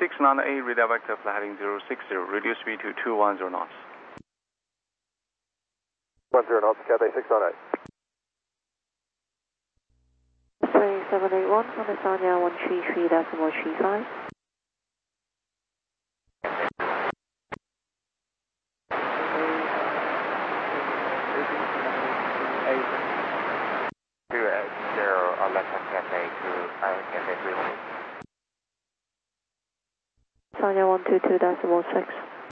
698, redirect flight heading 060, reduce speed to 210 knots. 10 knots, Cathay 698. 3781 on the Sanya 133.35. Sanya 122.16.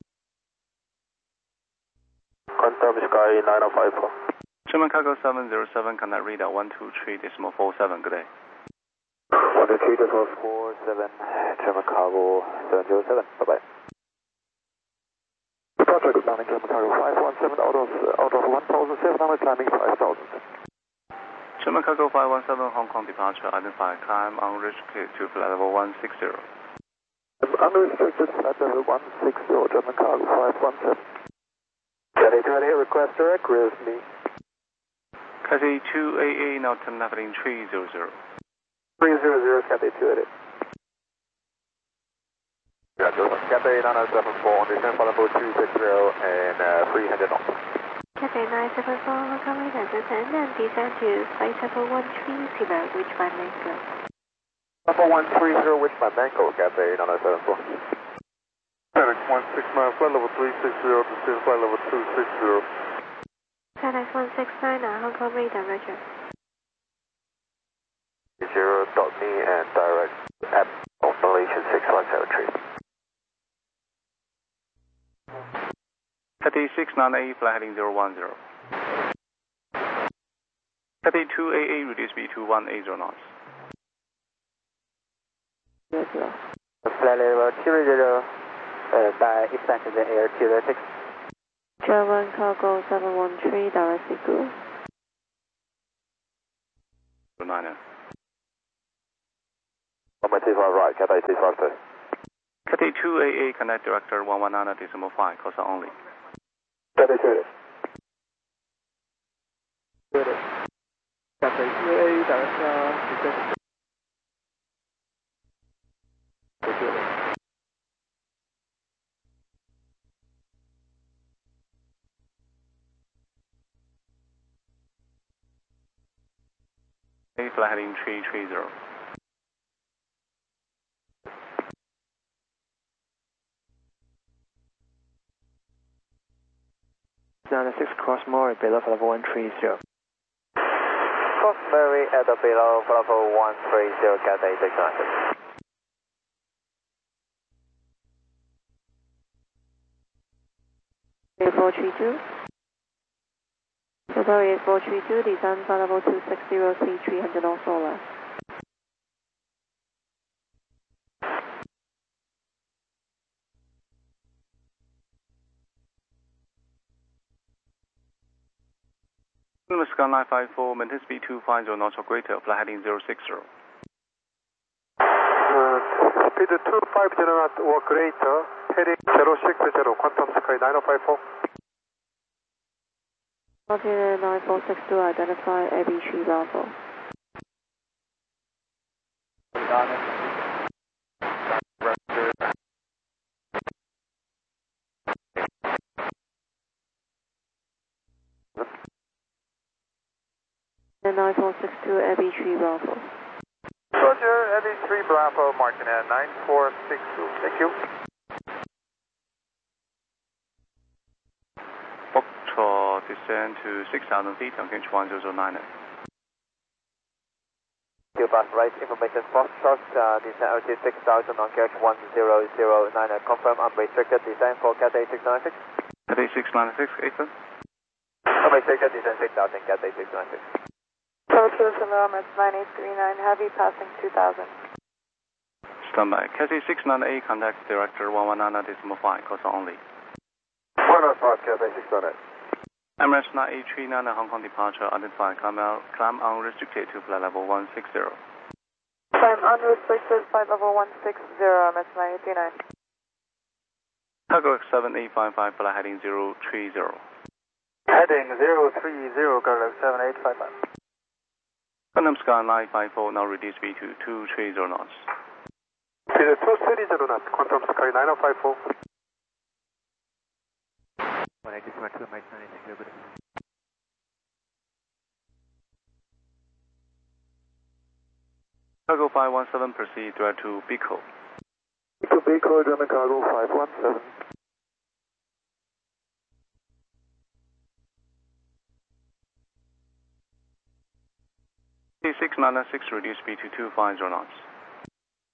Confirm Sky 9054. German Cargo 707, connect radar 123.47, good day. 123.47, German Cargo 707, bye-bye. Departure, good morning, German Cargo 517 out of 1,700, climbing 5,000. German Cargo 517, Hong Kong departure, identify, climb unrestricted to flight level 160. Unrestricted flight level 160, German Cargo 517. Cathay 288, request direct, rear me. Cathay 288, now turn left heading 300. 300, Cathay 288. Cathay 974, on descent for level 260 and 300 knots. Cathay 974, Hong Kong radar descend and descend to flight level 130, which by Mango. Level 130, which by Mango, Cathay 974. FedEx 169, flight level 360, descend flight level 260. FedEx 169, Hong Kong radar, roger. 0.me and direct at Malaysian 6173. Cathay 698, flight heading 010. Cathay 288, reduce speed to 180 knots. Yes, Flight level 200, by expansion to the air 206. German Cargo 713, directly go. 9. 125 right, Cathay 252. Cathay 288, connect director 119.5, Costa only. Cathay 288. Cathay 288, director, descent. Flight heading 330. Nine 6 cross Murray, below level 130. Cross Murray at the below level 130, Cathay 696. A432. February 432, descend flight level 260, 300 knots or less. Sky 954, maintain speed 250 knots or greater, flight heading 060. Speed 250 knots or greater, heading 060, Quantum Sky 9054. Roger 9462, identify AB3 Bravo. And 9462, AB3 Bravo. Roger, AB3 Bravo, marking at 9462. Thank you. Foxtrot, descend to 6,000 feet on Kinch 1009. Bus right information, Foxtrot, descend altitude 6,000 on Kinch 1009. Confirm unrestricted descent for Cathay 696. Cathay 696, Ethan. Unrestricted descent 6,000, Cathay 696. Total Salamat 9839, heavy passing 2000. Standby. Cathay 698, contact director 119.5, Costa only. 105, Cathay 698. Emirates 9839, Hong Kong departure, identify, climb unrestricted to flight level 160. Climb unrestricted, flight level 160, Emirates 9839. Cargo 7855, flight heading 030. Heading 030, Cargo 7855. Quantum Sky 954, now reduce speed to 230 knots. Speed 230, 30 knots, confirm Sky 9054. 182, Mike 96, good. Cargo 517, proceed direct to Bico. To Bico, German Cargo 517. T6996, reduce speed to 250 knots.